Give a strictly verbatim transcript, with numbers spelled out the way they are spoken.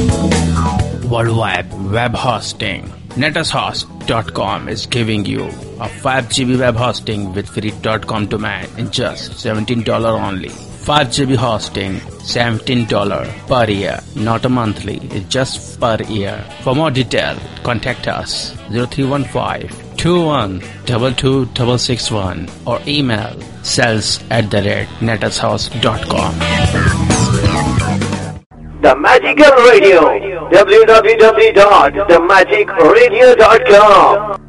Worldwide web hosting. Netashost dot com is giving you a five G B web hosting with free .com domain in just seventeen dollars only. five G B hosting, seventeen dollars per year, not a monthly, it's just per year. For more detail, contact us zero three one five, two one two two six six one or email sales at the rate netashost dot com. The Magical Radio, w w w dot the magic radio dot com.